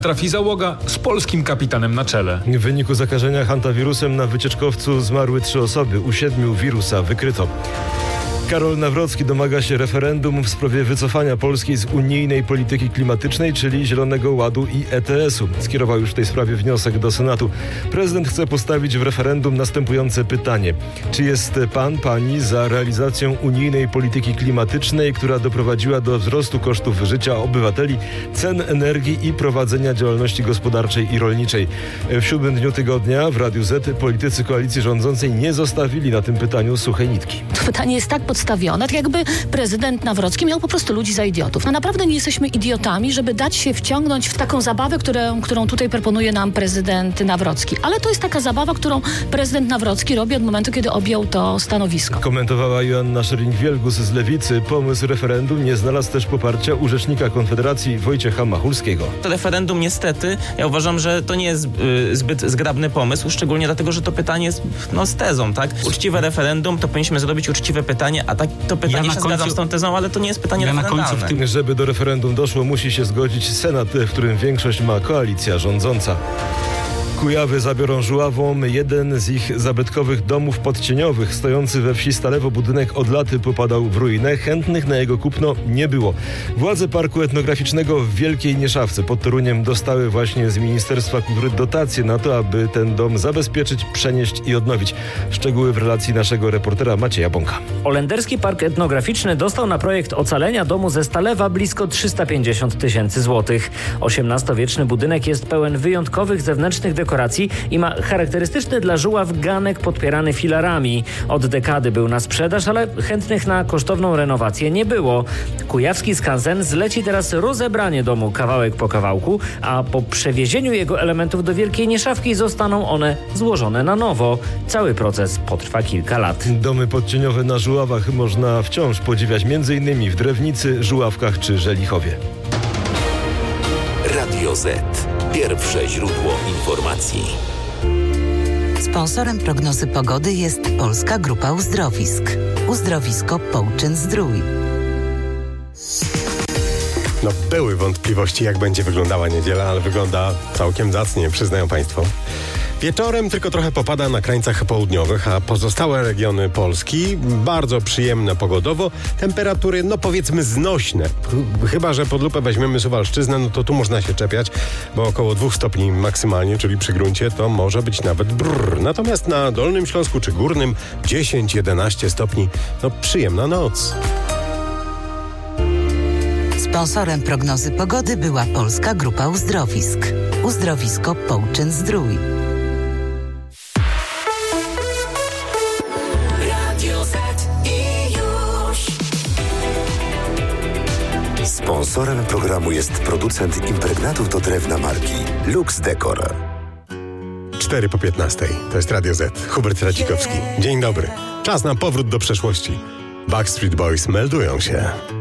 trafi załoga z polskim kapitanem na czele. W wyniku zakażenia hantawirusem na wycieczkowcu zmarły 3 osoby. U 7 wirusa wykryto. Karol Nawrocki domaga się referendum w sprawie wycofania Polski z unijnej polityki klimatycznej, czyli Zielonego Ładu i ETS-u. Skierował już w tej sprawie wniosek do Senatu. Prezydent chce postawić w referendum następujące pytanie. Czy jest pani za realizacją unijnej polityki klimatycznej, która doprowadziła do wzrostu kosztów życia obywateli, cen energii i prowadzenia działalności gospodarczej i rolniczej? W 7. dniu tygodnia w Radiu Z politycy koalicji rządzącej nie zostawili na tym pytaniu suchej nitki. To pytanie jest tak podstawione, tak jakby prezydent Nawrocki miał po prostu ludzi za idiotów. No naprawdę nie jesteśmy idiotami, żeby dać się wciągnąć w taką zabawę, którą tutaj proponuje nam prezydent Nawrocki. Ale to jest taka zabawa, którą prezydent Nawrocki robi od momentu, kiedy objął to stanowisko. Komentowała Joanna Scheuring-Wielgus z Lewicy. Pomysł referendum nie znalazł też poparcia u rzecznika Konfederacji Wojciecha Machulskiego. To referendum niestety, ja uważam, że to nie jest zbyt zgrabny pomysł, szczególnie dlatego, że to pytanie jest z tezą, tak? Uczciwe referendum, to powinniśmy zrobić uczciwe pytanie, a tak to pytanie się zgadzam z tą tezą, ale to nie jest pytanie referendalne. Żeby do referendum doszło, musi się zgodzić Senat, w którym większość ma koalicja rządząca. Kujawy zabiorą Żuławom jeden z ich zabytkowych domów podcieniowych. Stojący we wsi Stalewo budynek od lat popadał w ruinę. Chętnych na jego kupno nie było. Władze Parku Etnograficznego w Wielkiej Nieszawce pod Toruniem dostały właśnie z Ministerstwa Kultury dotacje na to, aby ten dom zabezpieczyć, przenieść i odnowić. Szczegóły w relacji naszego reportera Macieja Bąka. Olenderski Park Etnograficzny dostał na projekt ocalenia domu ze Stalewa blisko 350 000 złotych. XVIII-wieczny budynek jest pełen wyjątkowych zewnętrznych dekoracji i ma charakterystyczny dla Żuław ganek podpierany filarami. Od dekady był na sprzedaż, ale chętnych na kosztowną renowację nie było. Kujawski skansen zleci teraz rozebranie domu kawałek po kawałku, a po przewiezieniu jego elementów do Wielkiej Nieszawki zostaną one złożone na nowo. Cały proces potrwa kilka lat. Domy podcieniowe na Żuławach można wciąż podziwiać m.in. w Drewnicy, Żuławkach czy Żelichowie. Radio Z. Pierwsze źródło informacji. Sponsorem prognozy pogody jest Polska Grupa Uzdrowisk. Uzdrowisko Połczyn-Zdrój. Były wątpliwości, jak będzie wyglądała niedziela, ale wygląda całkiem zacnie, przyznają Państwo. Wieczorem tylko trochę popada na krańcach południowych, a pozostałe regiony Polski bardzo przyjemne pogodowo. Temperatury, powiedzmy znośne. Chyba że pod lupę weźmiemy Suwalszczyznę, to tu można się czepiać, bo około 2 stopni maksymalnie, czyli przy gruncie, to może być nawet brrr. Natomiast na Dolnym Śląsku czy Górnym 10-11 stopni, przyjemna noc. Sponsorem prognozy pogody była Polska Grupa Uzdrowisk. Uzdrowisko Połczyn-Zdrój. Sponsorem programu jest producent impregnatów do drewna marki Lux Decor. 4:15. To jest Radio Z. Hubert Radzikowski. Dzień dobry. Czas na powrót do przeszłości. Backstreet Boys meldują się.